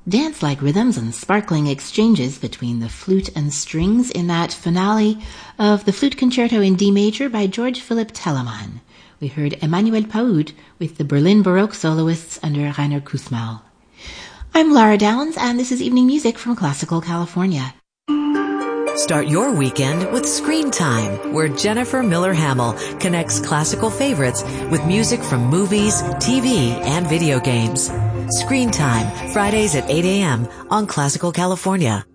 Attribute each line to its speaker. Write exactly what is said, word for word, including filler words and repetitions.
Speaker 1: dance-like rhythms and sparkling exchanges between the flute and strings in that finale of the Flute Concerto in D major by George Philipp Telemann. We heard Emmanuel Paoud with the Berlin Baroque soloists under Rainer Kussmaul. I'm Lara Downs, and this is Evening Music from Classical California.
Speaker 2: Start your weekend with Screen Time, where Jennifer Miller Hamill connects classical favorites with music from movies, T V, and video games. Screen Time, Fridays at eight a.m. on Classical California.